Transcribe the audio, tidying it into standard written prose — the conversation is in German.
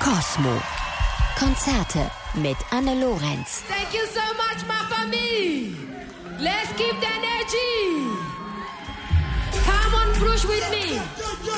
Cosmo. Konzerte mit Anne Lorenz. Thank you so much, my family. Let's keep the energy. Come on, brush with me.